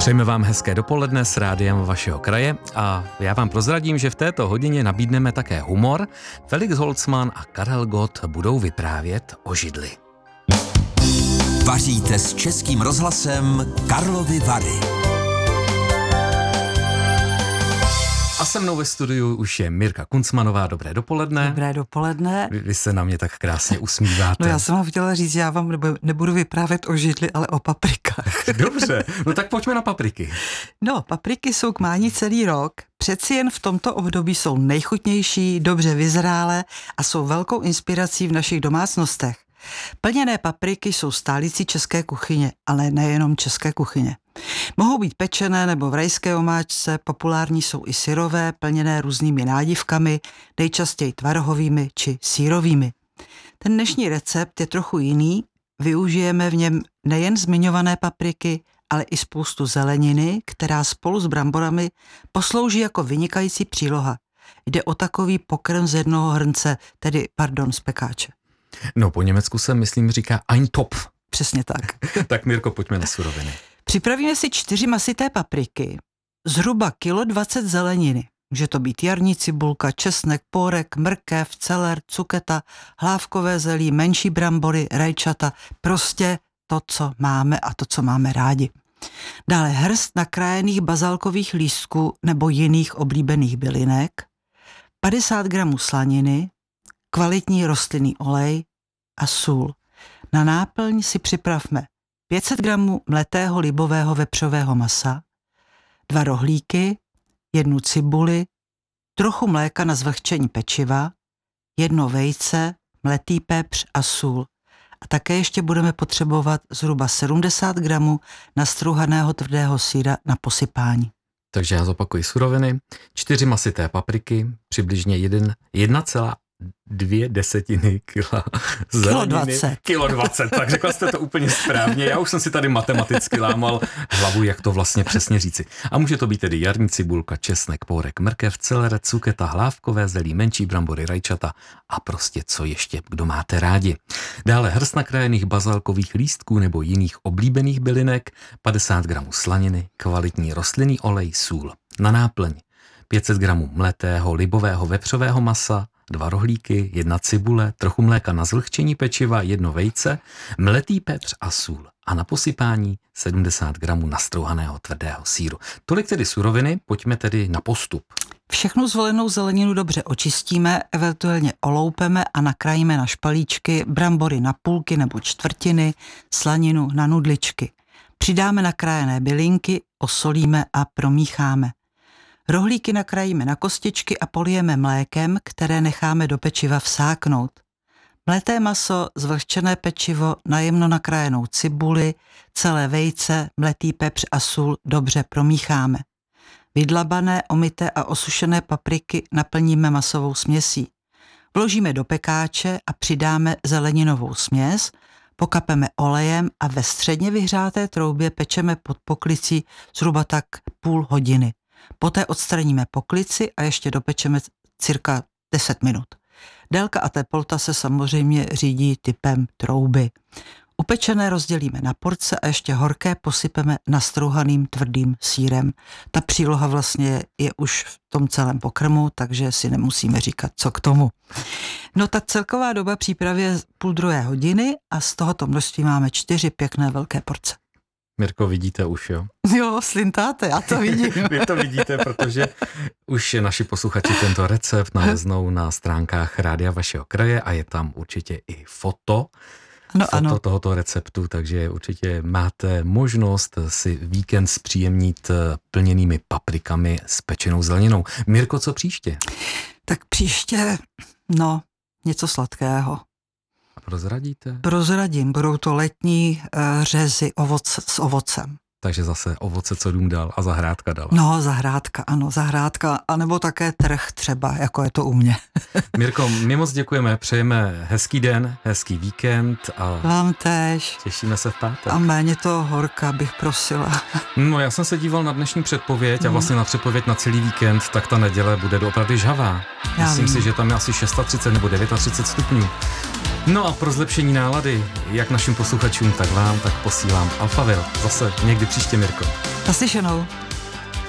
Přejeme vám hezké dopoledne s rádiem vašeho kraje a já vám prozradím, že v této hodině nabídneme také humor. Felix Holcman a Karel Gott budou vyprávět o židli. Vaříte s Českým rozhlasem Karlovy Vary. A se mnou ve studiu už je Mirka Kuncmanová. Dobré dopoledne. Dobré dopoledne. Vy se na mě tak krásně usmíváte. No já jsem vám chtěla říct, já vám nebudu vyprávět o židli, ale o paprikách. Dobře, no tak pojďme na papriky. No, papriky jsou k mání celý rok. Přeci jen v tomto období jsou nejchutnější, dobře vyzrálé a jsou velkou inspirací v našich domácnostech. Plněné papriky jsou stálicí české kuchyně, ale nejenom české kuchyně. Mohou být pečené nebo v rajské omáčce, populární jsou i syrové, plněné různými nádivkami, nejčastěji tvarohovými či sýrovými. Ten dnešní recept je trochu jiný, využijeme v něm nejen zmiňované papriky, ale i spoustu zeleniny, která spolu s bramborami poslouží jako vynikající příloha. Jde o takový pokrm z jednoho hrnce, z pekáče. No po německu se myslím říká ein Topf. Přesně tak. Tak Mirko, pojďme na suroviny. Připravíme si 4 masité papriky, zhruba 1,20 kg zeleniny. Může to být jarní cibulka, česnek, pórek, mrkev, celer, cuketa, hlávkové zelí, menší brambory, rajčata, prostě to, co máme a to, co máme rádi. Dále hrst nakrájených bazalkových lístků nebo jiných oblíbených bylinek, 50 gramů slaniny, kvalitní rostlinný olej a sůl. Na náplň si připravme 500 gramů mletého libového vepřového masa, 2 rohlíky, 1 cibuli, trochu mléka na zvlhčení pečiva, 1 vejce, mletý pepř a sůl. A také ještě budeme potřebovat zhruba 70 gramů nastrouhaného tvrdého sýra na posypání. Takže já zopakuji suroviny. 4 masité papriky, přibližně 1,2 kila zeleniny. Kilo 20, tak řekla jste to úplně správně. Já už jsem si tady matematicky lámal hlavu, jak to vlastně přesně říci. A může to být tedy jarní cibulka, česnek, pórek, mrkev, celer, cuketa, hlávkové zelí, menší brambory, rajčata a prostě co ještě, kdo máte rádi. Dále hrst nakrájených bazalkových lístků nebo jiných oblíbených bylinek, 50 gramů slaniny, kvalitní rostlinný olej, sůl. Na náplň 500 gramů mletého libového vepřového masa, 2 rohlíky, 1 cibule, trochu mléka na zvlhčení pečiva, 1 vejce, mletý pepř a sůl. A na posypání 70 gramů nastrouhaného tvrdého sýru. Tolik tedy suroviny, pojďme tedy na postup. Všechnu zvolenou zeleninu dobře očistíme, eventuálně oloupeme a nakrájíme na špalíčky, brambory na půlky nebo čtvrtiny, slaninu na nudličky. Přidáme nakrájené bylinky, osolíme a promícháme. Rohlíky nakrájíme na kostičky a polijeme mlékem, které necháme do pečiva vsáknout. Mleté maso, zvlhčené pečivo, najemno nakrájenou cibuli, celé vejce, mletý pepř a sůl dobře promícháme. Vydlabané, omyté a osušené papriky naplníme masovou směsí. Vložíme do pekáče a přidáme zeleninovou směs, pokapeme olejem a ve středně vyhřáté troubě pečeme pod poklicí zhruba tak půl hodiny. Poté odstraníme poklici a ještě dopečeme cirka 10 minut. Délka a teplota se samozřejmě řídí typem trouby. Upečené rozdělíme na porce a ještě horké posypeme nastrouhaným tvrdým sýrem. Ta příloha vlastně je už v tom celém pokrmu, takže si nemusíme říkat, co k tomu. No ta celková doba přípravy je 1,5 hodiny a z tohoto množství máme 4 pěkné velké porce. Mirko, vidíte už, jo? Jo, slintáte, já to vidím. Vy to vidíte, protože už naši posluchači tento recept naleznou na stránkách Rádia vašeho kraje a je tam určitě i foto tohoto receptu, takže určitě máte možnost si víkend zpříjemnit plněnými paprikami s pečenou zeleninou. Mirko, co příště? Tak příště, něco sladkého. Prozradíte? Prozradím, budou to letní řezy s ovocem. Takže zase ovoce, co dům dal a zahrádka dala. No, zahrádka, anebo také trh třeba, jako je to u mě. Mirko, my moc děkujeme, přejeme hezký den, hezký víkend a vám též. Těšíme se v pátek. A méně toho horka bych prosila. No, já jsem se díval na dnešní předpověď a vlastně na předpověď na celý víkend, tak ta neděle bude doopravdy žhavá. Myslím si, že tam je asi 630 nebo 39 stupňů. No a pro zlepšení nálady, jak našim posluchačům, tak vám, tak posílám Alphaville. Zase někdy příště, Mirko. Naslyšenou.